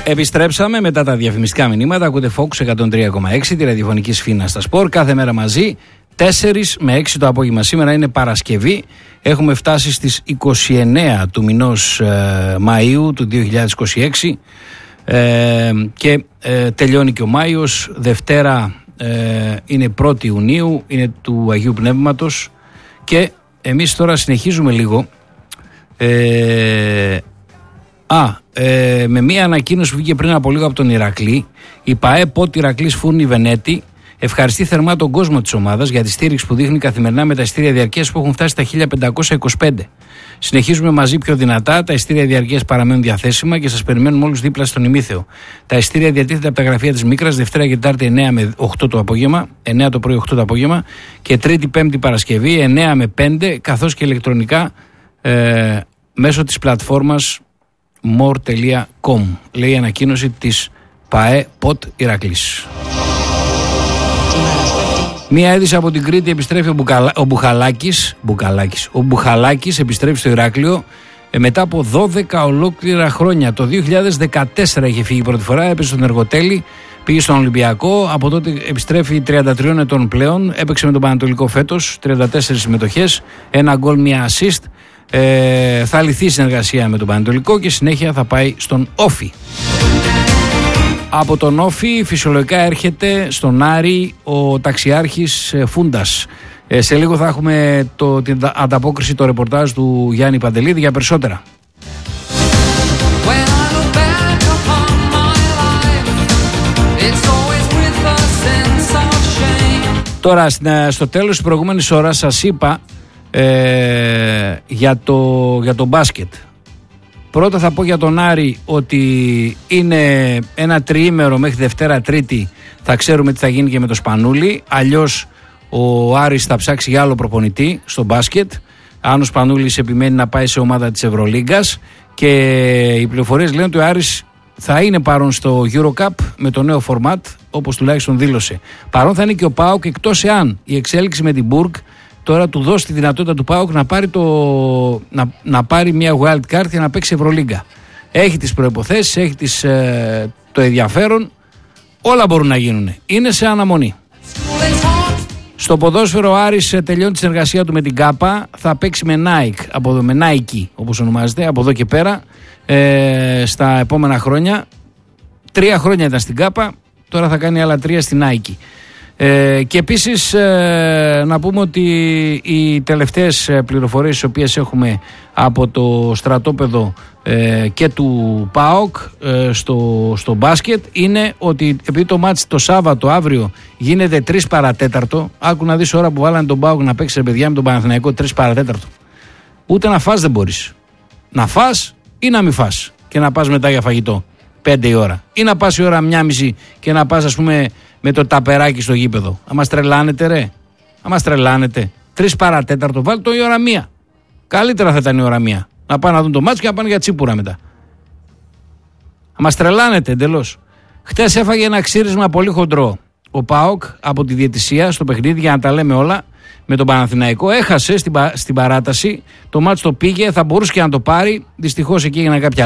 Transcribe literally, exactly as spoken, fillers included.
Επιστρέψαμε μετά τα διαφημιστικά μηνύματα. Ακούτε Focus εκατόν τρία κόμμα έξι, τη ραδιοφωνική σφήνα στα σπορ. Κάθε μέρα μαζί, τέσσερις με έξι το απόγευμα. Σήμερα είναι Παρασκευή. Έχουμε φτάσει στις είκοσι εννέα του μηνός ε, Μαΐου του δύο χιλιάδες είκοσι έξι ε, και ε, τελειώνει και ο Μάιος. Δευτέρα ε, είναι πρώτη Ιουνίου, είναι του Αγίου Πνεύματος και εμείς τώρα συνεχίζουμε λίγο. Ε, Α, ε, με μία ανακοίνωση που βγήκε πριν από λίγο από τον Ηρακλή, η ΠΑΕ Πότ Ηρακλής Φούρνη Βενέτη ευχαριστεί θερμά τον κόσμο της ομάδας για τη στήριξη που δείχνει καθημερινά με τα ειστήρια διαρκείας που έχουν φτάσει στα χίλια πεντακόσια είκοσι πέντε. Συνεχίζουμε μαζί πιο δυνατά, τα ειστήρια διαρκείας παραμένουν διαθέσιμα και σας περιμένουμε όλους δίπλα στον ημίθεο. Τα ειστήρια διατίθεται από τα γραφεία της Μίκρας Δευτέρα και Τετάρτη εννέα με οκτώ το απόγευμα, εννέα το πρωί οκτώ το απόγευμα και Τρίτη Πέμπτη Παρασκευή εννέα με πέντε, καθώς και ηλεκτρονικά ε, μέσω της πλατφόρμας more τελεία com, λέει η ανακοίνωση της ΠΑΕ Πότ Ηρακλής. Μία είδηση από την Κρήτη, επιστρέφει ο, Μπουκαλα... ο Μπουχαλάκης, Μπουχαλάκης. Ο Μπουχαλάκης επιστρέφει στο Ηράκλειο ε, μετά από δώδεκα ολόκληρα χρόνια. Το δύο χιλιάδες δεκατέσσερα είχε φύγει πρώτη φορά, έπεσε στον Εργοτέλη, πήγε στον Ολυμπιακό. Από τότε επιστρέφει τριάντα τριών ετών πλέον. Έπαιξε με τον Πανατολικό φέτος, τριάντα τέσσερις συμμετοχές, ένα γκολ, μία assist. Ε, θα λυθεί η συνεργασία με τον Πανατολικό και συνέχεια θα πάει στον Όφι. Από τον Όφι φυσιολογικά έρχεται στον Άρη ο ταξιάρχης Φούντας. Ε, σε λίγο θα έχουμε το, την ανταπόκριση, το ρεπορτάζ του Γιάννη Παντελίδη για περισσότερα. Τώρα στο τέλος της προηγούμενης ώρας σας είπα ε, για, το, για το μπάσκετ. Πρώτα θα πω για τον Άρη ότι είναι ένα τριήμερο μέχρι Δευτέρα Τρίτη, θα ξέρουμε τι θα γίνει και με το Σπανούλη. Αλλιώς ο Άρης θα ψάξει για άλλο προπονητή στο μπάσκετ, αν ο Σπανούλης επιμένει να πάει σε ομάδα της Ευρωλίγκας, και οι πληροφορίες λένε ότι ο Άρης θα είναι παρόν στο EuroCup με το νέο format, όπως τουλάχιστον δήλωσε. Παρόν θα είναι και ο ΠΑΟΚ, εκτός εάν η εξέλιξη με την Μπουργκ τώρα του δώσει τη δυνατότητα του ΠΑΟΚ να πάρει, το, να, να πάρει μια wild card για να παίξει Ευρωλίγκα. Έχει τις προϋποθέσεις, έχει τις, ε, το ενδιαφέρον, όλα μπορούν να γίνουν. Είναι σε αναμονή. Στο ποδόσφαιρο ο Άρης τελειώνει τη συνεργασία του με την Κάπα, θα παίξει με Nike, από εδώ, με Nike όπως ονομάζεται, από εδώ και πέρα ε, στα επόμενα χρόνια. Τρία χρόνια ήταν στην Κάπα, τώρα θα κάνει άλλα τρία στην Nike. Ε, και επίσης ε, να πούμε ότι οι τελευταίες πληροφορίες τις οποίες έχουμε από το στρατόπεδο ε, και του ΠΑΟΚ ε, στο, στο μπάσκετ είναι ότι επειδή το μάτς το Σάββατο αύριο γίνεται τρεις παρατέταρτο, άκου να δεις ώρα που βάλανε τον ΠΑΟΚ να παίξει, ρε παιδιά, με τον Παναθηναϊκό τρεις παρατέταρτο. Ούτε να φας δεν μπορείς. Να φας ή να μην φας και να πας μετά για φαγητό πέντε η ώρα, ή να πας η ώρα μία μισή και να πας, ας πούμε, με το ταπεράκι στο γήπεδο. Αν μας τρελάνετε, ρε. Αν μας τρελάνετε. Τρεις παρατέταρτο, βάλτε το η ώρα μία. Καλύτερα θα ήταν η ώρα μία. Να πάνε να δουν το μάτσο και να πάνε για τσίπουρα μετά. Αν μας τρελάνετε εντελώς. Χτες έφαγε ένα ξύρισμα πολύ χοντρό ο ΠΑΟΚ από τη διαιτησία στο παιχνίδι, για να τα λέμε όλα, με τον Παναθηναϊκό. Έχασε στην, πα, στην παράταση. Το μάτσο το πήγε, θα μπορούσε και να το πάρει. Δυστυχώς εκεί έγιναν κάποια